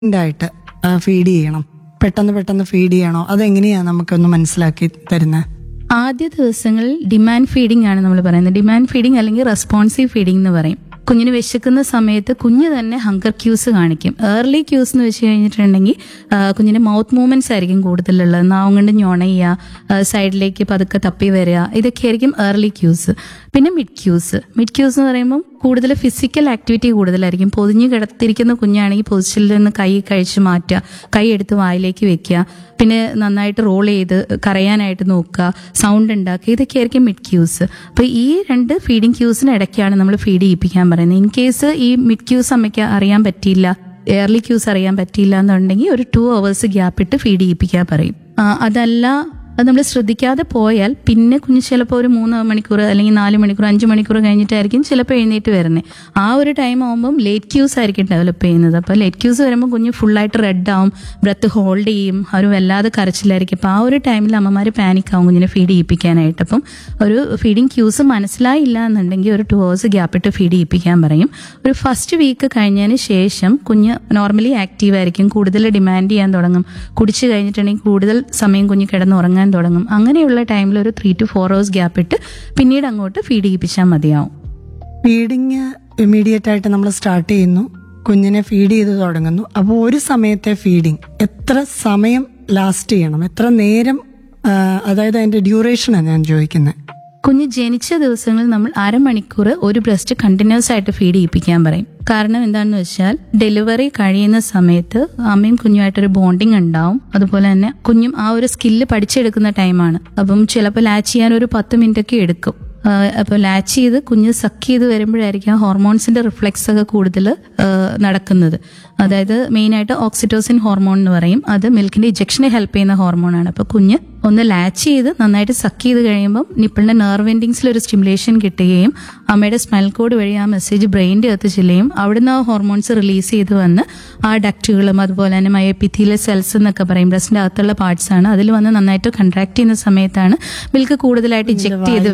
ആയിട്ട് ഫീഡ് ചെയ്യണം, പെട്ടെന്ന് ഫീഡ് ചെയ്യണോ, അതെങ്ങനെയാ നമുക്കൊന്ന് മനസ്സിലാക്കി തരുന്നത്? ആദ്യ ദിവസങ്ങളിൽ ഡിമാൻഡ് ഫീഡിംഗ് ആണ് നമ്മൾ പറയുന്നത്. ഡിമാൻഡ് ഫീഡിംഗ് അല്ലെങ്കിൽ റെസ്പോൺസീവ് ഫീഡിംഗ് എന്ന് പറയും. കുഞ്ഞിന് വിശക്കുന്ന സമയത്ത് കുഞ്ഞ് തന്നെ ഹങ്കർ ക്യൂസ് കാണിക്കും. ഏർലി ക്യൂസ് എന്ന് വെച്ച് കഴിഞ്ഞിട്ടുണ്ടെങ്കിൽ കുഞ്ഞിന്റെ മൗത്ത് മൂവ്മെന്റ്സ് ആയിരിക്കും കൂടുതലുള്ളത്. നാവും കൊണ്ട് ഞൊണയുക, സൈഡിലേക്ക് പതുക്കെ തപ്പി വരിക, ഇതൊക്കെ ആയിരിക്കും ഏർലി ക്യൂസ്. പിന്നെ മിഡ് ക്യൂസ് എന്ന് പറയുമ്പോൾ കൂടുതൽ ഫിസിക്കൽ ആക്ടിവിറ്റി കൂടുതലായിരിക്കും. പൊതിഞ്ഞു കിടത്തിരിക്കുന്ന കുഞ്ഞാണെങ്കിൽ പൊസിഷനിൽ നിന്ന് കൈ കഴിച്ച് മാറ്റുക, കൈ എടുത്ത് വായിലേക്ക് വെക്കുക, പിന്നെ നന്നായിട്ട് റോൾ ചെയ്ത് കരയാനായിട്ട് നോക്കുക, സൗണ്ട് ഉണ്ടാക്കുക, ഇതൊക്കെ ആയിരിക്കും മിഡ് ക്യൂസ്. അപ്പോൾ ഈ രണ്ട് ഫീഡിംഗ് ക്യൂസിന് ഇടയ്ക്കാണ് നമ്മൾ ഫീഡ് ചെയ്യിപ്പിക്കാൻ പറയുന്നത്. ഇൻ കേസ് ഈ മിഡ് ക്യൂസ് അമ്മയ്ക്ക് അറിയാൻ പറ്റിയില്ല, ഏർലി ക്യൂസ് അറിയാൻ പറ്റിയില്ല എന്നുണ്ടെങ്കിൽ ഒരു 2 hours ഗ്യാപ്പ് ഇട്ട് ഫീഡ് ചെയ്യിപ്പിക്കാൻ പറയും. അതല്ല, അത് നമ്മൾ ശ്രദ്ധിക്കാതെ പോയാൽ പിന്നെ കുഞ്ഞ് ചിലപ്പോൾ ഒരു 3 മണിക്കൂർ അല്ലെങ്കിൽ 4 മണിക്കൂർ 5 മണിക്കൂർ കഴിഞ്ഞിട്ടായിരിക്കും ചിലപ്പോൾ എഴുന്നേറ്റ് വരുന്നത്. ആ ഒരു ടൈം ആകുമ്പം ലേറ്റ് ക്യൂസ് ആയിരിക്കും ഡെവലപ്പ് ചെയ്യുന്നത്. അപ്പോൾ ലേറ്റ് ക്യൂസ് വരുമ്പോൾ കുഞ്ഞ് ഫുള്ളായിട്ട് റെഡ് ആവും, ബ്രത്ത് ഹോൾഡ് ചെയ്യും, അവർ വല്ലാതെ കരച്ചിലായിരിക്കും. അപ്പോൾ ആ ഒരു ടൈമിൽ അമ്മമാർ പാനിക് ആവും കുഞ്ഞിനെ ഫീഡ് ചെയ്യിപ്പിക്കാനായിട്ട്. അപ്പം ഒരു ഫീഡിങ് ക്യൂസ് മനസ്സിലായില്ല എന്നുണ്ടെങ്കിൽ ഒരു 2 hours ഗ്യാപ്പ് ഇട്ട് ഫീഡ് ചെയ്യിപ്പിക്കാൻ പറയും. ഒരു ഫസ്റ്റ് വീക്ക് കഴിഞ്ഞതിന് ശേഷം കുഞ്ഞ് നോർമലി ആക്റ്റീവ് ആയിരിക്കും, കൂടുതൽ ഡിമാൻഡ് ചെയ്യാൻ തുടങ്ങും. കുടിച്ചു കഴിഞ്ഞിട്ടുണ്ടെങ്കിൽ കൂടുതൽ സമയം കുഞ്ഞ് കിടന്നുറങ്ങാൻ തുടങ്ങും. അങ്ങനെയുള്ള ടൈമിൽ ഒരു 3 to 4 hours ഗ്യാപ്പ് ഇട്ട് പിന്നീട് അങ്ങോട്ട് ഫീഡ് ചെയ്യിപ്പിച്ചാൽ മതിയാവും. ഫീഡിങ് ഇമ്മീഡിയറ്റ് ആയിട്ട് നമ്മൾ സ്റ്റാർട്ട് ചെയ്യുന്നു, കുഞ്ഞിനെ ഫീഡ് ചെയ്ത് തുടങ്ങുന്നു. അപ്പോൾ ഒരു സമയത്തെ ഫീഡിങ് എത്ര സമയം ലാസ്റ്റ് ചെയ്യണം, എത്ര നേരം, അതായത് അതിന്റെ ഡ്യൂറേഷനാണ് ഞാൻ ചോദിക്കുന്നത്. കുഞ്ഞ് ജനിച്ച ദിവസങ്ങളിൽ നമ്മൾ 1/2 മണിക്കൂർ ഒരു ബ്രസ്റ്റ് കണ്ടിന്യൂസ് ആയിട്ട് ഫീഡ് ചെയ്യിപ്പിക്കാൻ പറയും. കാരണം എന്താണെന്ന് വെച്ചാൽ ഡെലിവറി കഴിയുന്ന സമയത്ത് അമ്മയും കുഞ്ഞുമായിട്ടൊരു ബോണ്ടിങ് ഉണ്ടാവും. അതുപോലെ തന്നെ കുഞ്ഞും ആ ഒരു സ്കില്ല് പഠിച്ചെടുക്കുന്ന ടൈമാണ്. അപ്പം ചിലപ്പോൾ ലാച്ച് ചെയ്യാൻ ഒരു 10 മിനിറ്റ് ഒക്കെ എടുക്കും. അപ്പോൾ ലാച്ച് ചെയ്ത് കുഞ്ഞ് സക്ക് ചെയ്ത് വരുമ്പോഴായിരിക്കും ഹോർമോൺസിന്റെ റിഫ്ലെക്സ് ഒക്കെ കൂടുതൽ നടക്കുന്നത്. അതായത് മെയിനായിട്ട് ഓക്സിറ്റോസിൻ ഹോർമോൺ എന്ന് പറയും. അത് മിൽക്കിന്റെ ഇജക്ഷനെ ഹെൽപ്പ് ചെയ്യുന്ന ഹോർമോണാണ്. അപ്പോൾ കുഞ്ഞ് ഒന്ന് ലാച്ച് ചെയ്ത് നന്നായിട്ട് സക്ക് ചെയ്ത് കഴിയുമ്പോൾ നിപ്പിളിന്റെ നെർവ് എൻഡിങ്സിൽ ഒരു സ്റ്റിമുലേഷൻ കിട്ടുകയും അമ്മയുടെ സ്പൈനൽ കോഡ് വഴി ആ മെസ്സേജ് ബ്രെയിനിന്റെ അകത്ത് ചെല്ലുകയും അവിടുന്ന് ആ ഹോർമോൺസ് റിലീസ് ചെയ്ത് വന്ന് ആ ഡക്റ്റുകളും അതുപോലെ തന്നെ മയോപിഥീലിയൽ സെൽസ് എന്നൊക്കെ പറയും, ബ്രസ്റ്റിന്റെ അകത്തുള്ള പാർട്സ് ആണ്, അതിൽ വന്ന് നന്നായിട്ട് കൺട്രാക്ട് ചെയ്യുന്ന സമയത്താണ് മിൽക്ക് കൂടുതലായിട്ട് ഇജക്ട് ചെയ്ത്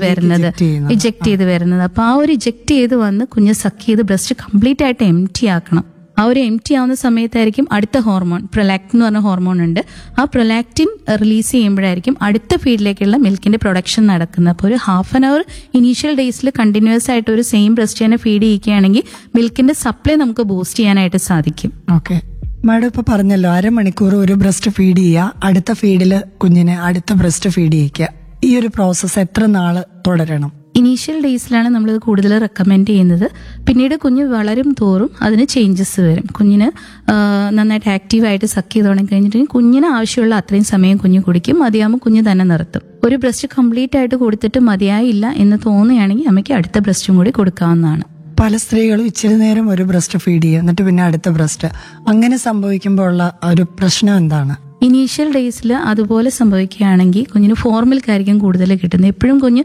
വരുന്നത്. അപ്പൊ ആ ഒരു ഇജക്ട് ചെയ്ത് വന്ന് കുഞ്ഞ് സക്ക് ചെയ്ത് ബ്രസ്റ്റ് കംപ്ലീറ്റ് ആയിട്ട് എംറ്റി ആക്കണം. ആ ഒരു എംറ്റി ആവുന്ന സമയത്തായിരിക്കും അടുത്ത ഹോർമോൺ, പ്രൊലാക്റ്റിൻ എന്ന് പറഞ്ഞ ഹോർമോൺ ഉണ്ട്. ആ പ്രൊലാക്റ്റിൻ റിലീസ് ചെയ്യുമ്പോഴായിരിക്കും അടുത്ത ഫീഡിലേക്കുള്ള മിൽക്കിന്റെ പ്രൊഡക്ഷൻ നടക്കുന്നത്. അപ്പോൾ ഒരു 1/2 hour ഇനീഷ്യൽ ഡേയ്സിൽ കണ്ടിന്യൂസ് ആയിട്ട് ഒരു സെയിം ബ്രസ്റ്റ് തന്നെ ഫീഡ് ചെയ്യിക്കുകയാണെങ്കിൽ മിൽക്കിന്റെ സപ്ലൈ നമുക്ക് ബൂസ്റ്റ് ചെയ്യാനായിട്ട് സാധിക്കും. ഓക്കെ മാഡം, ഇപ്പൊ പറഞ്ഞല്ലോ 1/2 മണിക്കൂർ ഒരു ബ്രസ്റ്റ് ഫീഡ് ചെയ്യുക, അടുത്ത ഫീഡില് കുഞ്ഞിനെ അടുത്ത ബ്രസ്റ്റ് ഫീഡ് ചെയ്യിക്കുക. ഈ ഒരു പ്രോസസ്സ് എത്ര നാള് തുടരണം? ഇനീഷ്യൽ ഡേയ്സിലാണ് നമ്മൾ കൂടുതൽ റെക്കമെൻഡ് ചെയ്യുന്നത്. പിന്നീട് കുഞ്ഞ് വളരും തോറും അതിന് ചേഞ്ചസ് വരും. കുഞ്ഞിന് നന്നായിട്ട് ആക്റ്റീവായിട്ട് സക്ക് ചെയ്ത് തുടങ്ങി കഴിഞ്ഞിട്ടുണ്ടെങ്കിൽ കുഞ്ഞിന് ആവശ്യമുള്ള അത്രയും സമയം കുഞ്ഞ് കുടിക്കും. മതിയാകുമ്പോൾ കുഞ്ഞ് തന്നെ നിർത്തും. ഒരു ബ്രസ്റ്റ് കംപ്ലീറ്റ് ആയിട്ട് കൊടുത്തിട്ട് മതിയായില്ല എന്ന് തോന്നുകയാണെങ്കിൽ അമ്മയ്ക്ക് അടുത്ത ബ്രസ്റ്റും കൂടി കൊടുക്കാവുന്നതാണ്. പല സ്ത്രീകളും ഇച്ചിരി നേരം ഒരു ബ്രസ്റ്റ് ഫീഡ് ചെയ്യും, എന്നിട്ട് പിന്നെ അടുത്ത ബ്രസ്റ്റ്. അങ്ങനെ സംഭവിക്കുമ്പോൾ ഉള്ള ഒരു പ്രശ്നം എന്താണ്? ഇനീഷ്യൽ ഡേയ്സിൽ അതുപോലെ സംഭവിക്കുകയാണെങ്കിൽ കുഞ്ഞിന് ഫോർമിൽക്കായിരിക്കും കൂടുതൽ കിട്ടുന്നത്. എപ്പോഴും കുഞ്ഞ്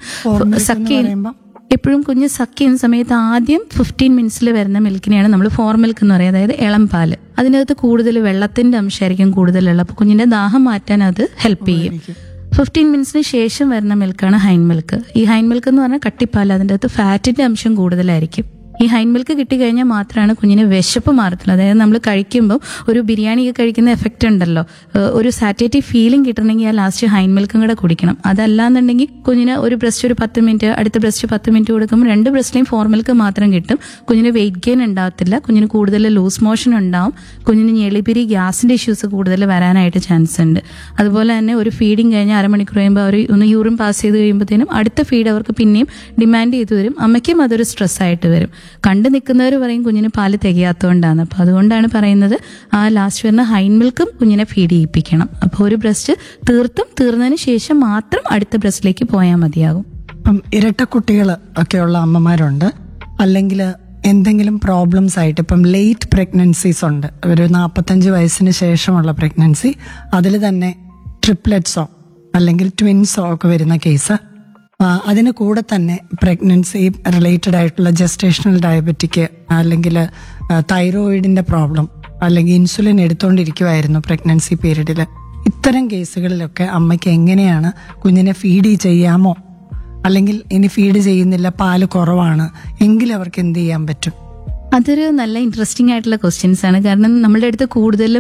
സക്ക് ചെയ്യുന്ന സമയത്ത് ആദ്യം 15 മിനിറ്റ്സിൽ വരുന്ന മിൽക്കിനെയാണ് നമ്മൾ ഫോർ മിൽക്ക് എന്ന് പറയുന്നത്, അതായത് ഇളം പാല്. അതിനകത്ത് കൂടുതൽ വെള്ളത്തിന്റെ അംശമായിരിക്കും കൂടുതലുള്ളത്. അപ്പൊ കുഞ്ഞിന്റെ ദാഹം മാറ്റാൻ അത് ഹെൽപ്പ് ചെയ്യും. 15 മിനിറ്റ്സിന് ശേഷം വരുന്ന മിൽക്കാണ് ഹൈൻ മിൽക്ക്. ഈ ഹൈൻ മിൽക്ക് എന്ന് പറഞ്ഞാൽ കട്ടിപ്പാൽ, അതിൻ്റെ അകത്ത് ഫാറ്റിന്റെ അംശം കൂടുതലായിരിക്കും. ഈ ഹൈൻ മിൽക്ക് കിട്ടിക്കഴിഞ്ഞാൽ മാത്രമാണ് കുഞ്ഞിന് വിശപ്പ് മാറത്തുള്ളൂ. അതായത് നമ്മൾ കഴിക്കുമ്പോൾ ഒരു ബിരിയാണി കഴിക്കുന്ന എഫക്റ്റ് ഉണ്ടല്ലോ, ഒരു സാറ്റേറ്റീവ് ഫീലിംഗ് കിട്ടണമെങ്കിൽ ആ ലാസ്റ്റ് ഹൈൻ മിൽക്കും കൂടെ കുടിക്കണം. അതല്ലാന്നുണ്ടെങ്കിൽ കുഞ്ഞിന് ഒരു ബ്രസ്റ്റ് ഒരു 10 മിനിറ്റ്, അടുത്ത ബ്രസ്റ്റ് 10 മിനിറ്റ് കൊടുക്കുമ്പോൾ 2 ബ്രസ്റ്റിലെയും ഫോർ മിൽക്ക് മാത്രം കിട്ടും. കുഞ്ഞിന് വെയിറ്റ് ഗെയിൻ ഉണ്ടാകത്തില്ല, കുഞ്ഞിന് കൂടുതൽ ലൂസ് മോഷൻ ഉണ്ടാവും, കുഞ്ഞിന് ഞെളിപിരി ഗ്യാസിന്റെ ഇഷ്യൂസ് കൂടുതൽ വരാനായിട്ട് ചാൻസ് ഉണ്ട്. അതുപോലെ തന്നെ ഒരു ഫീഡിങ് കഴിഞ്ഞ് 1/2 മണിക്കൂർ കഴിയുമ്പോൾ അവർ ഒന്ന് യൂറിൻ പാസ് ചെയ്ത് കഴിയുമ്പോഴത്തേനും അടുത്ത ഫീഡ് അവർക്ക് പിന്നെയും ഡിമാൻഡ് ചെയ്തു വരും. അമ്മയ്ക്കും അതൊരു സ്ട്രെസ് ആയിട്ട് വരും. കണ്ടു നിൽക്കുന്നവർ പറയും കുഞ്ഞിന് പാല് തികയാത്തതുകൊണ്ടാണ്. അപ്പൊ അതുകൊണ്ടാണ് പറയുന്നത് ആ ലാസ്റ്റ് വരുന്ന ഹൈൻ മിൽക്കും കുഞ്ഞിനെ ഫീഡ് ചെയ്യിപ്പിക്കണം. അപ്പോൾ ഒരു ബ്രസ്റ്റ് തീർന്നതിന് ശേഷം മാത്രം അടുത്ത ബ്രസ്റ്റിലേക്ക് പോയാൽ മതിയാകും. ഇപ്പം ഇരട്ട കുട്ടികൾ ഒക്കെയുള്ള അമ്മമാരുണ്ട്, അല്ലെങ്കിൽ എന്തെങ്കിലും പ്രോബ്ലംസ് ആയിട്ട് ഇപ്പം ലേറ്റ് പ്രഗ്നൻസീസ് ഉണ്ട്, ഒരു 45 വയസ്സിന് ശേഷമുള്ള പ്രഗ്നൻസി, അതിൽ തന്നെ ട്രിപ്ലെറ്റ്സോ അല്ലെങ്കിൽ ട്വിൻസോ ഒക്കെ വരുന്ന കേസ്, അതിന് കൂടെ തന്നെ പ്രഗ്നൻസി റിലേറ്റഡ് ആയിട്ടുള്ള ജസ്റ്റേഷണൽ ഡയബറ്റിക് അല്ലെങ്കിൽ തൈറോയിഡിന്റെ പ്രോബ്ലം അല്ലെങ്കിൽ ഇൻസുലിൻ എടുത്തുകൊണ്ടിരിക്കുമായിരുന്നു പ്രഗ്നൻസി പീരീഡിൽ. ഇത്തരം കേസുകളിലൊക്കെ അമ്മയ്ക്ക് എങ്ങനെയാണ് കുഞ്ഞിനെ ഫീഡ് ചെയ്യാമോ, അല്ലെങ്കിൽ ഇനി ഫീഡ് ചെയ്യുന്നില്ല, പാല് കുറവാണ് എങ്കിൽ അവർക്ക് എന്ത് ചെയ്യാൻ പറ്റും? അതൊരു നല്ല ഇൻട്രസ്റ്റിംഗ് ആയിട്ടുള്ള ക്വസ്റ്റ്യൻസ് ആണ്. കാരണം നമ്മുടെ അടുത്ത് കൂടുതലും